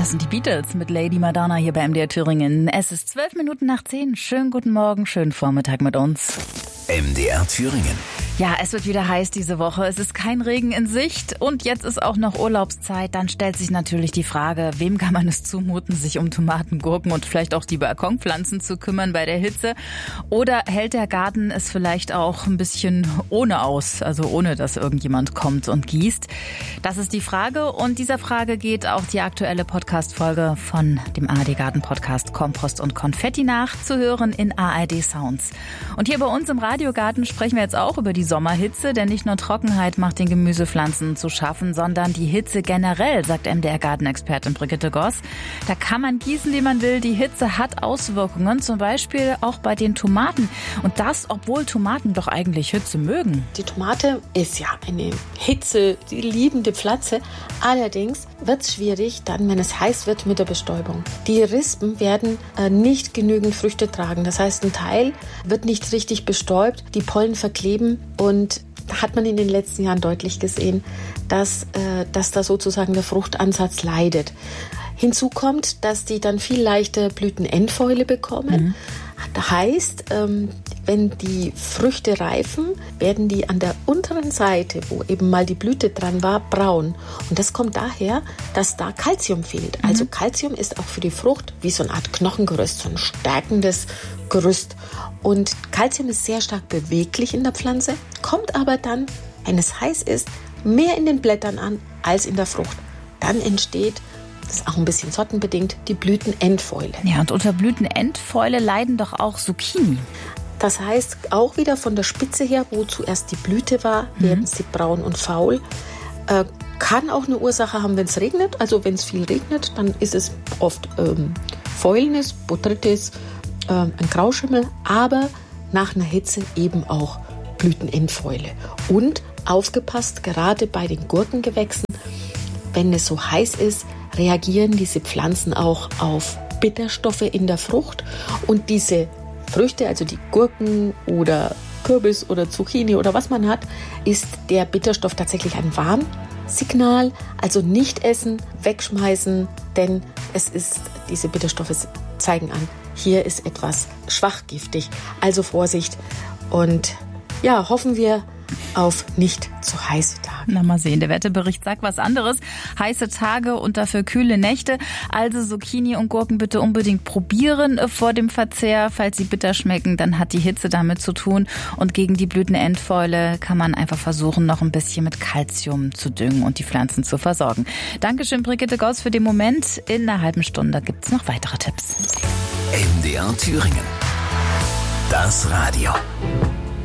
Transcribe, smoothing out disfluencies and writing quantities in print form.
Das sind die Beatles mit Lady Madonna hier bei MDR Thüringen. Es ist 12 Minuten nach 10. Schönen guten Morgen, schönen Vormittag mit uns. MDR Thüringen. Ja, es wird wieder heiß diese Woche. Es ist kein Regen in Sicht und jetzt ist auch noch Urlaubszeit. Dann stellt sich natürlich die Frage, wem kann man es zumuten, sich um Tomaten, Gurken und vielleicht auch die Balkonpflanzen zu kümmern bei der Hitze? Oder hält der Garten es vielleicht auch ein bisschen ohne aus, also ohne, dass irgendjemand kommt und gießt? Das ist die Frage und dieser Frage geht auch die aktuelle Podcast-Folge von dem ARD-Garten-Podcast Kompost und Konfetti nach, zu hören in ARD Sounds. Und hier bei uns im Radiogarten sprechen wir jetzt auch über die Sommerhitze, denn nicht nur Trockenheit macht den Gemüsepflanzen zu schaffen, sondern die Hitze generell, sagt MDR-Gartenexpertin Brigitte Goss. Da kann man gießen, wie man will. Die Hitze hat Auswirkungen, zum Beispiel auch bei den Tomaten. Und das, obwohl Tomaten doch eigentlich Hitze mögen. Die Tomate ist ja eine Hitze, die liebende Pflanze. Allerdings wird es schwierig, dann, wenn es heiß wird, mit der Bestäubung. Die Rispen werden nicht genügend Früchte tragen. Das heißt, ein Teil wird nicht richtig bestäubt, die Pollen verkleben und da hat man in den letzten Jahren deutlich gesehen, dass da sozusagen der Fruchtansatz leidet. Hinzu kommt, dass die dann viel leichter Blütenendfäule bekommen. Das heißt, wenn die Früchte reifen, werden die an der unteren Seite, wo eben mal die Blüte dran war, braun. Und das kommt daher, dass da Kalzium fehlt. Also Kalzium ist auch für die Frucht wie so eine Art Knochengerüst, so ein stärkendes Gerüst. Und Kalzium ist sehr stark beweglich in der Pflanze, kommt aber dann, wenn es heiß ist, mehr in den Blättern an als in der Frucht. Dann entsteht, das ist auch ein bisschen sortenbedingt, die Blütenendfäule. Ja, und unter Blütenendfäule leiden doch auch Zucchini. Das heißt, auch wieder von der Spitze her, wo zuerst die Blüte war, werden sie braun und faul. Kann auch eine Ursache haben, wenn es regnet. Also wenn es viel regnet, dann ist es oft Fäulnis, Botrytis, ein Grauschimmel, aber nach einer Hitze eben auch Blütenendfäule. Und aufgepasst, gerade bei den Gurkengewächsen, wenn es so heiß ist, reagieren diese Pflanzen auch auf Bitterstoffe in der Frucht und diese Früchte, also die Gurken oder Kürbis oder Zucchini oder was man hat, ist der Bitterstoff tatsächlich ein Warnsignal. Also nicht essen, wegschmeißen, denn diese Bitterstoffe zeigen an, hier ist etwas schwach giftig. Also Vorsicht und ja, hoffen wir auf nicht zu heiße Tage. Na, mal sehen, der Wetterbericht sagt was anderes. Heiße Tage und dafür kühle Nächte. Also Zucchini und Gurken bitte unbedingt probieren vor dem Verzehr. Falls sie bitter schmecken, dann hat die Hitze damit zu tun. Und gegen die Blütenendfäule kann man einfach versuchen, noch ein bisschen mit Kalzium zu düngen und die Pflanzen zu versorgen. Dankeschön, Brigitte Goss, für den Moment. In einer halben Stunde gibt es noch weitere Tipps. MDR Thüringen. Das Radio.